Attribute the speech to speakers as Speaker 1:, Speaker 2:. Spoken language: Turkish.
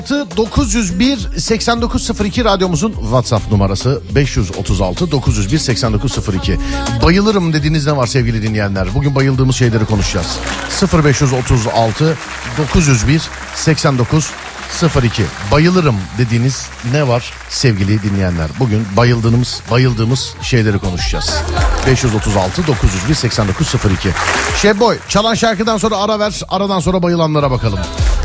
Speaker 1: 901 8902 radyomuzun WhatsApp numarası, 536 901 8902. Bayılırım dediğiniz ne var sevgili dinleyenler? Bugün bayıldığımız şeyleri konuşacağız. 0536 901 8902. Bayılırım dediğiniz ne var sevgili dinleyenler? Bugün bayıldığımız şeyleri konuşacağız. 536 901 8902. Şeboy, çalan şarkıdan sonra ara ver, aradan sonra bayılanlara bakalım.